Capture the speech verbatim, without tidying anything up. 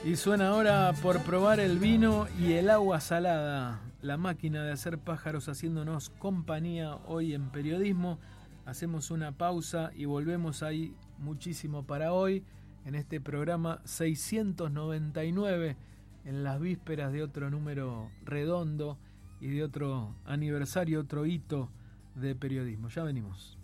Y suena ahora Por probar el vino y el agua salada, la máquina de hacer pájaros haciéndonos compañía hoy en periodismo. Hacemos una pausa y volvemos. Ahí muchísimo para hoy en este programa seiscientos noventa y nueve, en las vísperas de otro número redondo y de otro aniversario, otro hito de periodismo. Ya venimos.